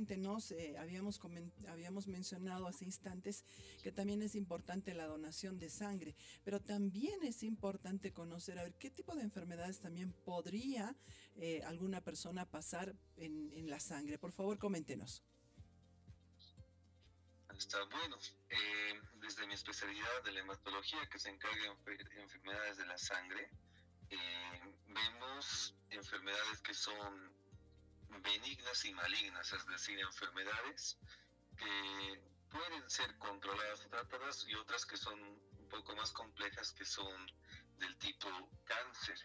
coméntenos, habíamos mencionado hace instantes que también es importante la donación de sangre, pero también es importante conocer, a ver, qué tipo de enfermedades también podría alguna persona pasar en la sangre. Por favor, coméntenos. Está bueno. Desde mi especialidad de la hematología, que se encarga de enfermedades de la sangre, vemos enfermedades que son benignas y malignas, es decir, enfermedades que pueden ser controladas o tratadas, y otras que son un poco más complejas, que son del tipo cáncer.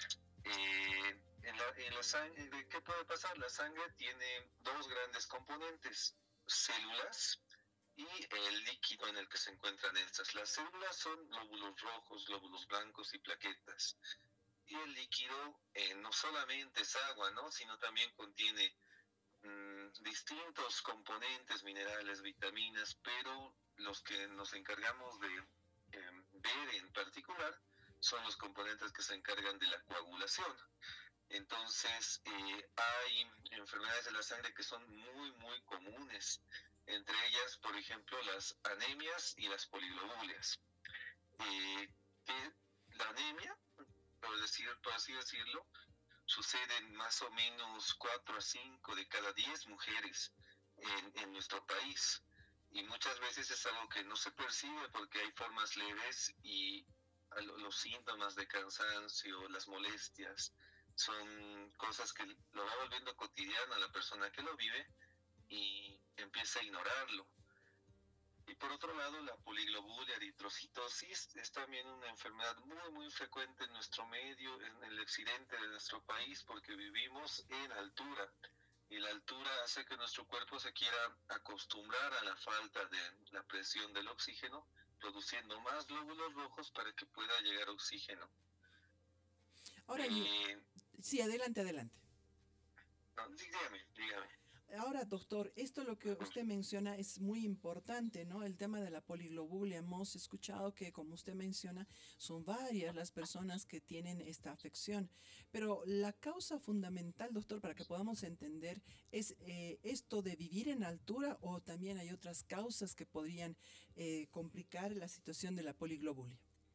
En la sangre, ¿qué puede pasar? La sangre tiene dos grandes componentes: células y el líquido en el que se encuentran estas. Las células son glóbulos rojos, glóbulos blancos y plaquetas. Y el líquido no solamente es agua, ¿no?, sino también contiene distintos componentes, minerales, vitaminas, pero los que nos encargamos de ver en particular son los componentes que se encargan de la coagulación. Entonces, hay enfermedades de la sangre que son muy, muy comunes, entre ellas, por ejemplo, las anemias y las poliglobulias. Que la anemia, por así decirlo, sucede en más o menos 4 a 5 de cada 10 mujeres en nuestro país. Y muchas veces es algo que no se percibe porque hay formas leves, y los síntomas de cansancio, las molestias, son cosas que lo va volviendo cotidiano a la persona que lo vive y empieza a ignorarlo. Y por otro lado, la poliglobulia eritrocitosis es también una enfermedad muy, muy frecuente en nuestro medio, en el occidente de nuestro país, porque vivimos en altura. Y la altura hace que nuestro cuerpo se quiera acostumbrar a la falta de la presión del oxígeno, produciendo más glóbulos rojos para que pueda llegar oxígeno. Ahora, sí, adelante, adelante. No, dígame. Ahora, doctor, esto lo que usted menciona es muy importante, ¿no? El tema de la poliglobulia. Hemos escuchado que, como usted menciona, son varias las personas que tienen esta afección. Pero la causa fundamental, doctor, para que podamos entender, es esto de vivir en altura, o también hay otras causas que podrían complicar la situación de la poliglobulia.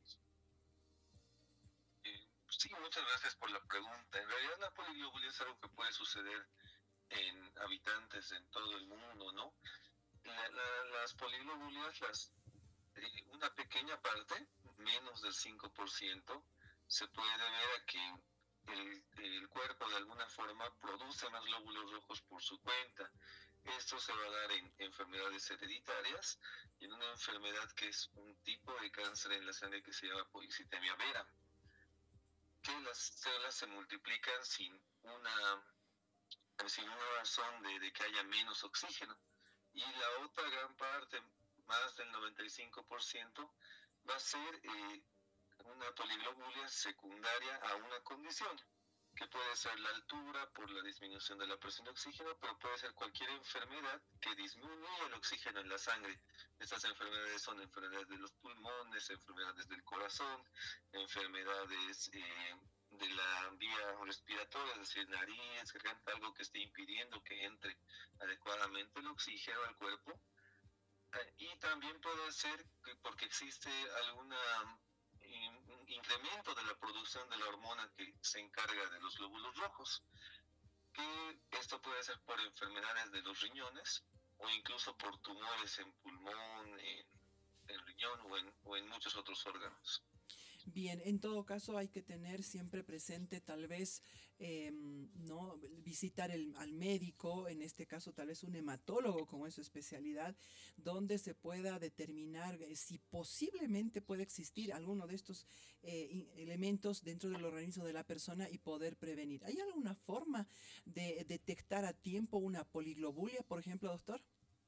Sí, muchas gracias por la pregunta. En realidad, la poliglobulia es algo que puede suceder en habitantes en todo el mundo, ¿no? Las poliglobulias, una pequeña parte, menos del 5%, se puede ver a que el cuerpo de alguna forma produce más glóbulos rojos por su cuenta. Esto se va a dar en enfermedades hereditarias y en una enfermedad que es un tipo de cáncer en la sangre que se llama poicitemia vera, que las células se multiplican sin una razón de que haya menos oxígeno. Y la otra gran parte, más del 95%, va a ser una poliglobulia secundaria a una condición, que puede ser la altura por la disminución de la presión de oxígeno, pero puede ser cualquier enfermedad que disminuye el oxígeno en la sangre. Estas enfermedades son enfermedades de los pulmones, enfermedades del corazón, enfermedades de la vía respiratoria, es decir, nariz, garganta, algo que esté impidiendo que entre adecuadamente el oxígeno al cuerpo. Y también puede ser que porque existe alguna incremento de la producción de la hormona que se encarga de los glóbulos rojos, que esto puede ser por enfermedades de los riñones o incluso por tumores en pulmón, en riñón o en muchos otros órganos. Bien, en todo caso hay que tener siempre presente tal vez no visitar al médico, en este caso tal vez un hematólogo como es su especialidad, donde se pueda determinar si posiblemente puede existir alguno de estos elementos dentro del organismo de la persona y poder prevenir. ¿Hay alguna forma de detectar a tiempo una poliglobulia, por ejemplo, doctor?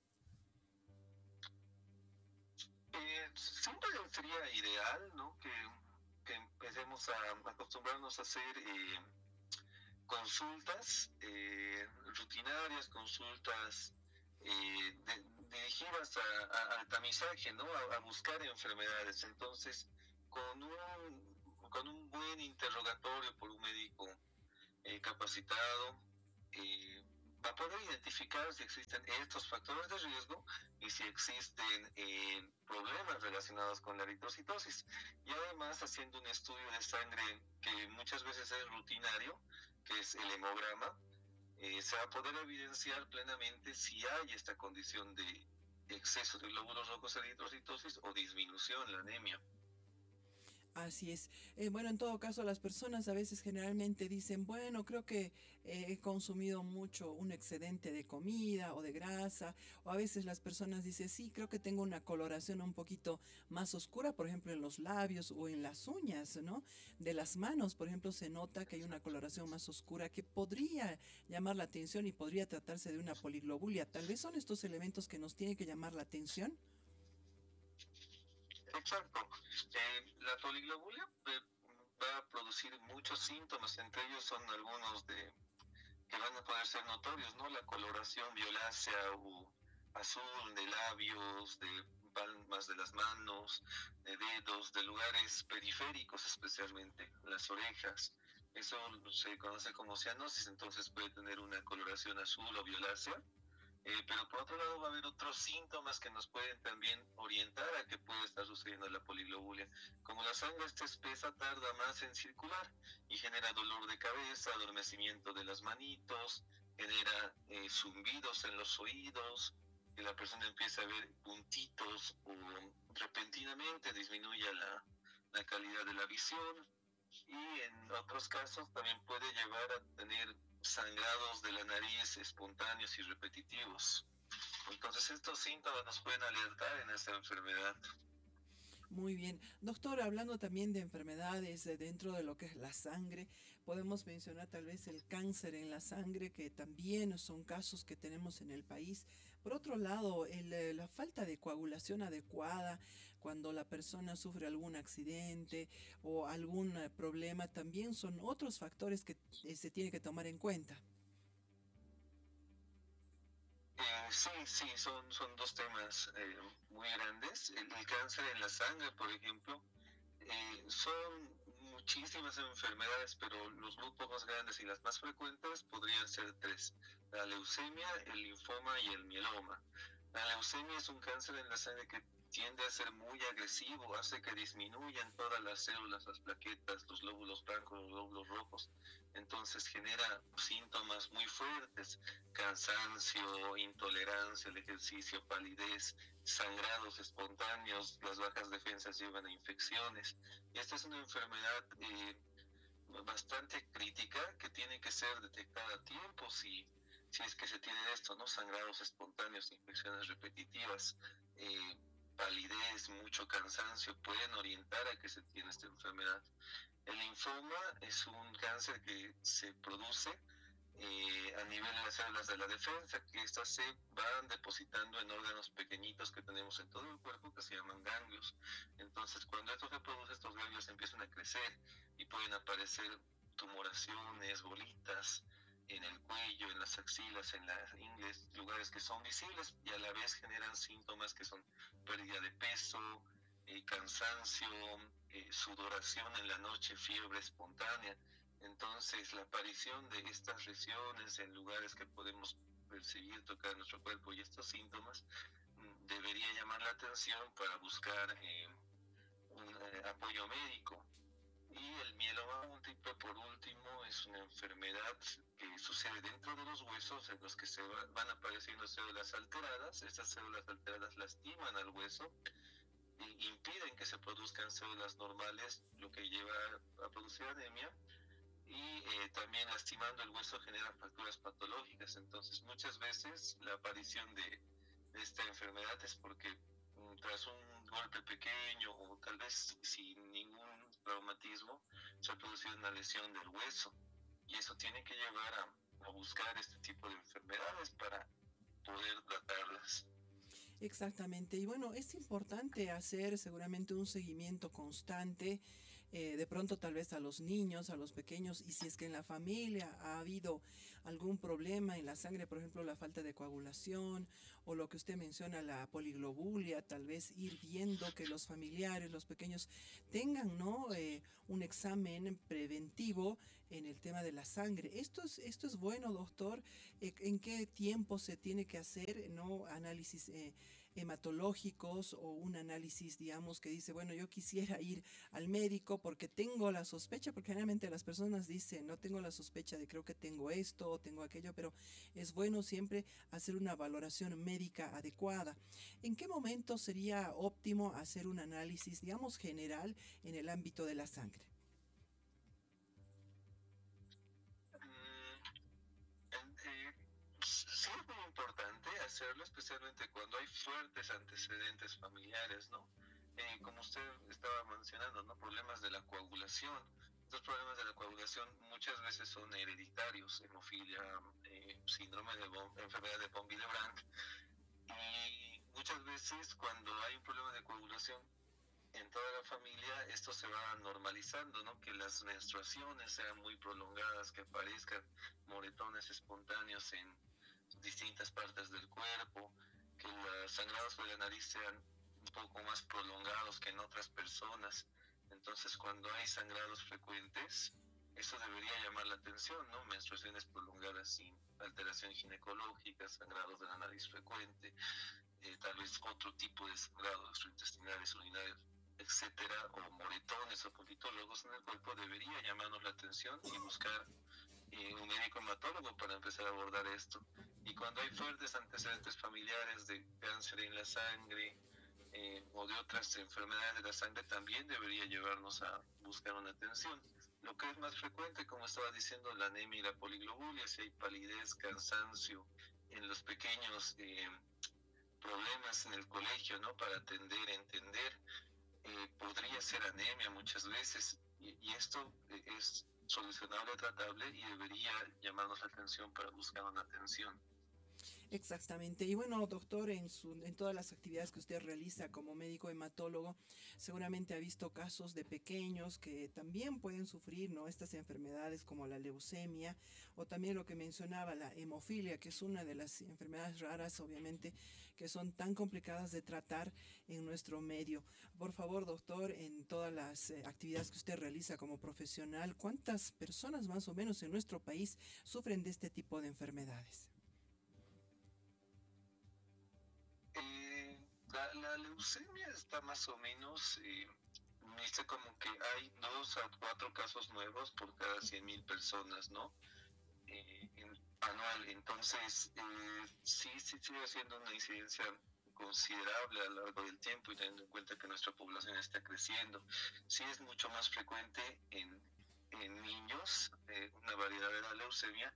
Siempre sería ideal, ¿no?, que empecemos a acostumbrarnos a hacer consultas rutinarias, consultas dirigidas al tamizaje, ¿no?, a buscar enfermedades. Entonces, con un buen interrogatorio por un médico capacitado, va a poder identificar si existen estos factores de riesgo y si existen problemas relacionados con la eritrocitosis. Y además haciendo un estudio de sangre que muchas veces es rutinario, que es el hemograma, se va a poder evidenciar plenamente si hay esta condición de exceso de glóbulos rojos eritrocitosis o disminución, la anemia. Así es. Bueno, en todo caso, las personas a veces generalmente dicen, bueno, creo que he consumido mucho un excedente de comida o de grasa, o a veces las personas dicen, sí, creo que tengo una coloración un poquito más oscura, por ejemplo, en los labios o en las uñas, ¿no? De las manos, por ejemplo, se nota que hay una Exacto. coloración más oscura que podría llamar la atención y podría tratarse de una poliglobulia. Tal vez son estos elementos que nos tienen que llamar la atención. Exacto. La poliglobulia va a producir muchos síntomas, entre ellos son algunos que van a poder ser notorios, ¿no? La coloración violácea o azul de labios, de palmas de las manos, de dedos, de lugares periféricos especialmente, las orejas. Eso se conoce como cianosis, entonces puede tener una coloración azul o violácea. Pero por otro lado va a haber otros síntomas que nos pueden también orientar a que puede estar sucediendo la poliglobulia. Como la sangre está espesa, tarda más en circular y genera dolor de cabeza, adormecimiento de las manitos, genera zumbidos en los oídos, que la persona empieza a ver puntitos o repentinamente disminuye la calidad de la visión, y en otros casos también puede llevar a tener sangrados de la nariz espontáneos y repetitivos. Entonces estos síntomas nos pueden alertar en esta enfermedad. Muy bien. Doctor, hablando también de enfermedades dentro de lo que es la sangre, podemos mencionar tal vez el cáncer en la sangre, que también son casos que tenemos en el país. Por otro lado, la falta de coagulación adecuada cuando la persona sufre algún accidente o algún problema, también son otros factores que se tiene que tomar en cuenta. Sí, sí, son dos temas muy grandes. El cáncer en la sangre, por ejemplo, son muchísimas enfermedades, pero los grupos más grandes y las más frecuentes podrían ser tres: la leucemia, el linfoma y el mieloma. La leucemia es un cáncer en la sangre que tiende a ser muy agresivo, hace que disminuyan todas las células, las plaquetas, los glóbulos blancos, los glóbulos rojos. Entonces genera síntomas muy fuertes: cansancio, intolerancia al ejercicio, palidez, sangrados espontáneos, las bajas defensas llevan a infecciones. Esta es una enfermedad bastante crítica que tiene que ser detectada a tiempo si es que se tiene esto, ¿no? Sangrados espontáneos, infecciones repetitivas, eh, palidez, mucho cansancio, pueden orientar a que se tiene esta enfermedad. El linfoma es un cáncer que se produce a nivel de las células de la defensa, que estas se van depositando en órganos pequeñitos que tenemos en todo el cuerpo que se llaman ganglios. Entonces, cuando esto se produce, estos ganglios empiezan a crecer y pueden aparecer tumoraciones, bolitas en el cuello, en las axilas, en las ingles, lugares que son visibles y a la vez generan síntomas que son pérdida de peso, cansancio, sudoración en la noche, fiebre espontánea. Entonces, la aparición de estas lesiones en lugares que podemos percibir, tocar nuestro cuerpo y estos síntomas debería llamar la atención para buscar un apoyo médico. Y el mieloma múltiple, por último, es una enfermedad que sucede dentro de los huesos en los que van apareciendo células alteradas. Estas células alteradas lastiman al hueso e impiden que se produzcan células normales, lo que lleva a producir anemia, y también lastimando el hueso genera fracturas patológicas. Entonces muchas veces la aparición de esta enfermedad es porque tras un golpe pequeño o tal vez sin ningún traumatismo se ha producido una lesión del hueso, y eso tiene que llevar a buscar este tipo de enfermedades para poder tratarlas. Exactamente. Y bueno, es importante hacer seguramente un seguimiento constante de pronto tal vez a los niños, a los pequeños, y si es que en la familia ha habido algún problema en la sangre, por ejemplo, la falta de coagulación o lo que usted menciona, la poliglobulia, tal vez ir viendo que los familiares, los pequeños tengan, ¿no? Un examen preventivo en el tema de la sangre. Esto es bueno, doctor. ¿En qué tiempo se tiene que hacer, ¿no? Análisis hematológicos o un análisis, digamos, que dice, bueno, yo quisiera ir al médico porque tengo la sospecha, porque generalmente las personas dicen, no tengo la sospecha de creo que tengo esto o tengo aquello, pero es bueno siempre hacer una valoración médica adecuada. ¿En qué momento sería óptimo hacer un análisis, digamos, general en el ámbito de la sangre? Mm, sí es muy importante hacerlo, especialmente cuando hay fuertes antecedentes familiares, ¿no? Como usted estaba mencionando, ¿no? Problemas de la coagulación. Estos problemas de la coagulación muchas veces son hereditarios, hemofilia, síndrome de enfermedad de von Willebrand. Y muchas veces cuando hay un problema de coagulación en toda la familia, esto se va normalizando, ¿no? Que las menstruaciones sean muy prolongadas, que aparezcan moretones espontáneos en distintas partes del cuerpo, que los sangrados de la nariz sean un poco más prolongados que en otras personas. Entonces, cuando hay sangrados frecuentes, eso debería llamar la atención, ¿no? Menstruaciones prolongadas sin alteración ginecológica, sangrados de la nariz frecuente, tal vez otro tipo de sangrados gastrointestinales, urinarios, etcétera, o moretones o politólogos en el cuerpo, debería llamarnos la atención y buscar un médico hematólogo para empezar a abordar esto. Y cuando hay fuertes antecedentes familiares de cáncer en la sangre o de otras enfermedades de la sangre, también debería llevarnos a buscar una atención. Lo que es más frecuente, como estaba diciendo, la anemia y la poliglobulia, si hay palidez, cansancio en los pequeños problemas en el colegio, ¿no? Para atender, entender, podría ser anemia muchas veces, y esto es solucionable, tratable, y debería llamarnos la atención para buscar una atención. Exactamente. Y bueno, doctor, en todas las actividades que usted realiza como médico hematólogo, seguramente ha visto casos de pequeños que también pueden sufrir, ¿no? Estas enfermedades como la leucemia o también lo que mencionaba, la hemofilia, que es una de las enfermedades raras, obviamente, que son tan complicadas de tratar en nuestro medio. Por favor, doctor, en todas las actividades que usted realiza como profesional, ¿cuántas personas más o menos en nuestro país sufren de este tipo de enfermedades? La leucemia está más o menos, dice como que hay 2 a 4 casos nuevos por cada 100.000 personas, ¿no? Anual. Entonces, sí sigue siendo una incidencia considerable a lo largo del tiempo y teniendo en cuenta que nuestra población está creciendo. Sí es mucho más frecuente en niños, una variedad de la leucemia,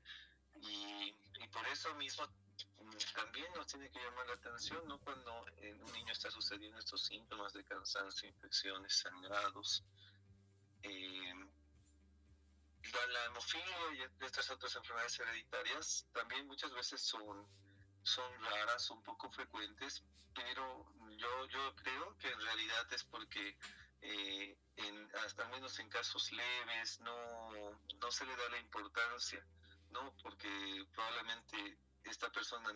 y por eso mismo también nos tiene que llamar la atención, ¿no? Cuando en un niño está sucediendo estos síntomas de cansancio, infecciones, sangrados, eh, la hemofilia y estas otras enfermedades hereditarias también muchas veces son raras, son poco frecuentes, pero yo creo que en realidad es porque hasta al menos en casos leves no se le da la importancia, ¿no? Porque probablemente esta persona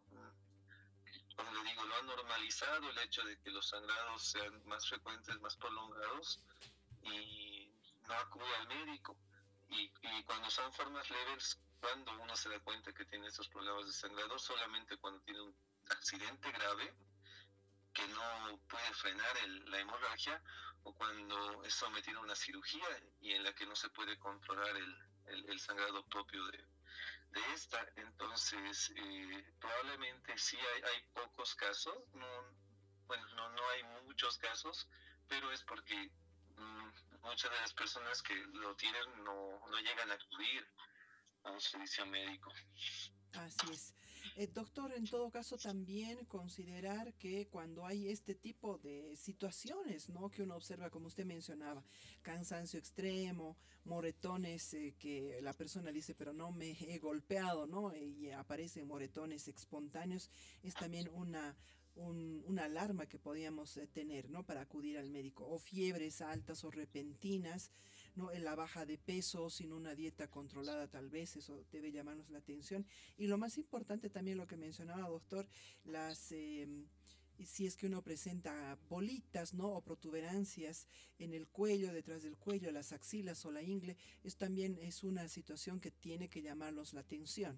como le digo, lo ha normalizado el hecho de que los sangrados sean más frecuentes, más prolongados, y no acude al médico. Y cuando son formas leves, cuando uno se da cuenta que tiene estos problemas de sangrado, solamente cuando tiene un accidente grave que no puede frenar la hemorragia, o cuando es sometido a una cirugía y en la que no se puede controlar el sangrado propio de esta. Entonces, probablemente sí hay pocos casos, bueno, no hay muchos casos, pero es porque muchas de las personas que lo tienen no llegan a acudir a un servicio médico. Así es. Doctor, en todo caso también considerar que cuando hay este tipo de situaciones, ¿no? Que uno observa, como usted mencionaba, cansancio extremo, moretones que la persona dice, pero no me he golpeado, ¿no? Y aparecen moretones espontáneos, es también una una alarma que podíamos tener, ¿no? Para acudir al médico, o fiebres altas o repentinas, ¿no? En la baja de peso, sin una dieta controlada tal vez, eso debe llamarnos la atención. Y lo más importante también lo que mencionaba, doctor, las... si es que uno presenta bolitas, ¿no? O protuberancias en el cuello, detrás del cuello, las axilas o la ingle, es también es una situación que tiene que llamarnos la atención.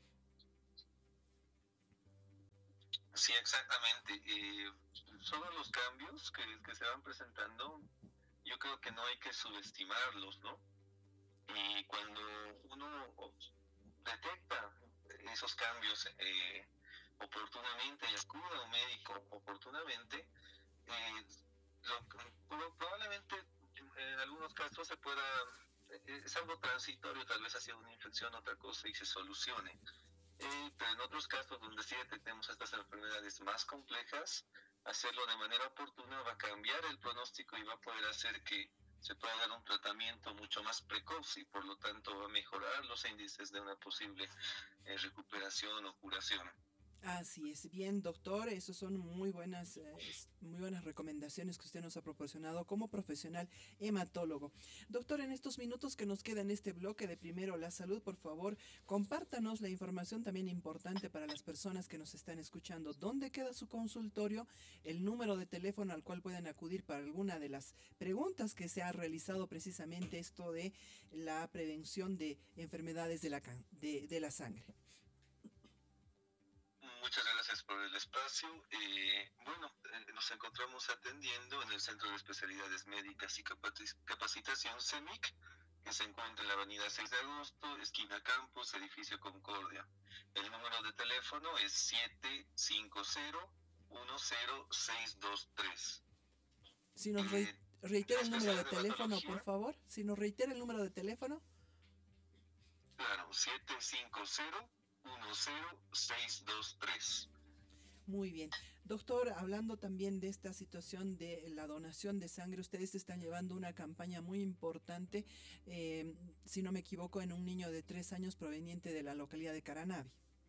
Sí, exactamente. Todos los cambios que se van presentando, yo creo que no hay que subestimarlos, ¿no? Y cuando uno detecta esos cambios oportunamente y acude a un médico oportunamente, eh, probablemente en algunos casos se pueda, es algo transitorio, tal vez ha sido una infección, otra cosa, y se solucione. Pero en otros casos donde sí detectemos estas enfermedades más complejas, hacerlo de manera oportuna va a cambiar el pronóstico y va a poder hacer que se pueda dar un tratamiento mucho más precoz y por lo tanto va a mejorar los índices de una posible recuperación o curación. Así es, bien, doctor, esas son muy buenas recomendaciones que usted nos ha proporcionado como profesional hematólogo. Doctor, en estos minutos que nos queda en este bloque de Primero la Salud, por favor, compártanos la información también importante para las personas que nos están escuchando. ¿Dónde queda su consultorio? El número de teléfono al cual pueden acudir para alguna de las preguntas que se ha realizado precisamente esto de la prevención de enfermedades de la sangre. Muchas gracias por el espacio. Nos encontramos atendiendo en el Centro de Especialidades Médicas y Capacitación CEMIC, que se encuentra en la avenida 6 de agosto, esquina Campos, edificio Concordia. El número de teléfono es 750-10623. Si nos reitera el número de teléfono, por favor. Si nos reitera el número de teléfono. Claro, 750-10623. Muy bien. Doctor, hablando también de esta situación de la donación de sangre, ustedes están llevando una campaña muy importante, si no me equivoco, en un niño de 3 años proveniente de la localidad de Caranavi.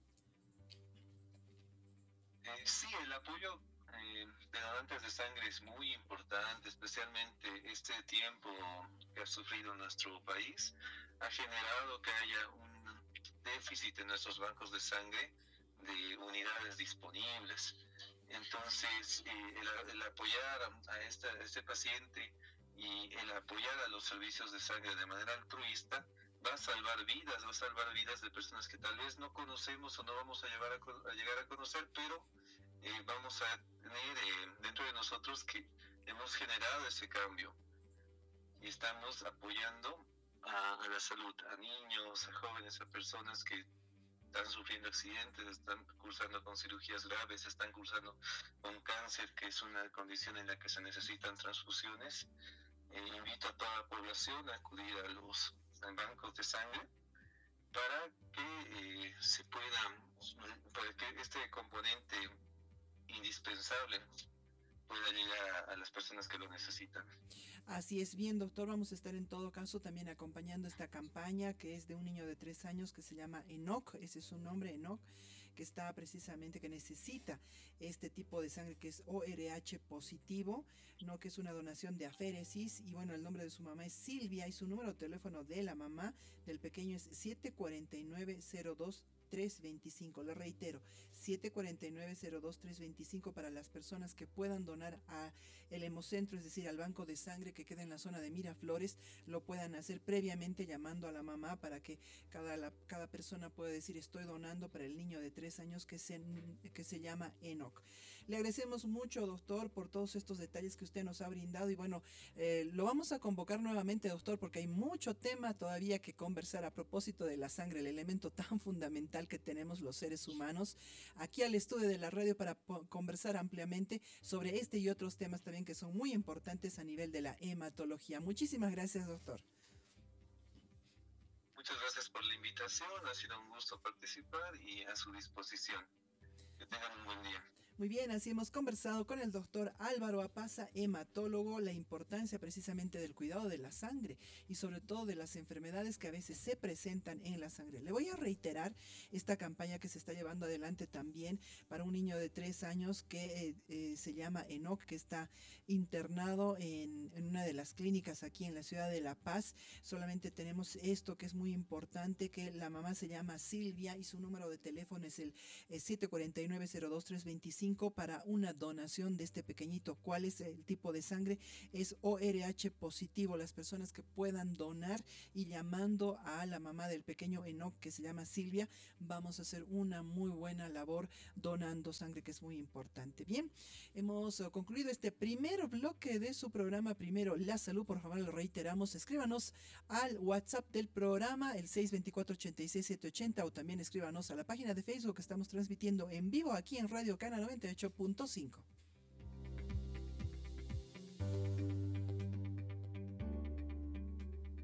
Sí, el apoyo de donantes de sangre es muy importante, especialmente este tiempo que ha sufrido nuestro país, ha generado que haya un déficit en nuestros bancos de sangre de unidades disponibles. Entonces, el apoyar a este paciente y el apoyar a los servicios de sangre de manera altruista va a salvar vidas de personas que tal vez no conocemos o no vamos a llegar a conocer, pero vamos a tener dentro de nosotros que hemos generado ese cambio y estamos apoyando a la salud, a niños, a jóvenes, a personas que están sufriendo accidentes, están cursando con cirugías graves, están cursando con cáncer, que es una condición en la que se necesitan transfusiones. Invito a toda la población a acudir a los bancos de sangre para que para que este componente indispensable pueda llegar a las personas que lo necesitan. Así es, bien, doctor, vamos a estar en todo caso también acompañando esta campaña que es de un niño de 3 años que se llama Enoch, ese es su nombre, Enoch, que está precisamente, que necesita este tipo de sangre que es ORH positivo, no, que es una donación de aféresis, y bueno, el nombre de su mamá es Silvia y su número de teléfono de la mamá del pequeño es 749-02-325. Le reitero, 749-02-325 para las personas que puedan donar a el hemocentro, es decir, al banco de sangre que queda en la zona de Miraflores, lo puedan hacer previamente llamando a la mamá para que cada persona pueda decir estoy donando para el niño de 3 años que se llama Enoch. Le agradecemos mucho, doctor, por todos estos detalles que usted nos ha brindado y bueno, lo vamos a convocar nuevamente, doctor, porque hay mucho tema todavía que conversar a propósito de la sangre, el elemento tan fundamental que tenemos los seres humanos, aquí al estudio de la radio para conversar ampliamente sobre este y otros temas también que son muy importantes a nivel de la hematología. Muchísimas gracias, doctor. Muchas gracias por la invitación, ha sido un gusto participar y a su disposición. Que tengan un buen día. Muy bien, así hemos conversado con el doctor Álvaro Apaza, hematólogo, la importancia precisamente del cuidado de la sangre y sobre todo de las enfermedades que a veces se presentan en la sangre. Le voy a reiterar esta campaña que se está llevando adelante también para un niño de 3 años que se llama Enoch, que está internado en una de las clínicas aquí en la ciudad de La Paz. Solamente tenemos esto que es muy importante, que la mamá se llama Silvia y su número de teléfono es el 749-02325 para una donación de este pequeñito. ¿Cuál es el tipo de sangre? Es ORH positivo. Las personas que puedan donar y llamando a la mamá del pequeño Enoch, que se llama Silvia, vamos a hacer una muy buena labor donando sangre, que es muy importante. Bien, hemos concluido este primer bloque de su programa Primero la Salud. Por favor, lo reiteramos, escríbanos al WhatsApp del programa, el 624-86-780, o también escríbanos a la página de Facebook que estamos transmitiendo en vivo aquí en Radio Cana 98.5.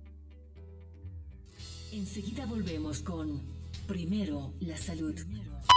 Enseguida volvemos con Primero la Salud.